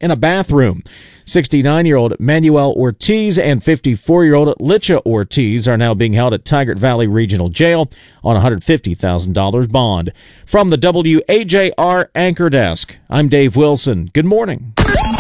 in a bathroom. 69-year-old Manuel Ortiz and 54-year-old Licha Ortiz are now being held at Tygart Valley Regional Jail on a $150,000 bond. From the WAJR Anchor Desk, I'm Dave Wilson. Good morning.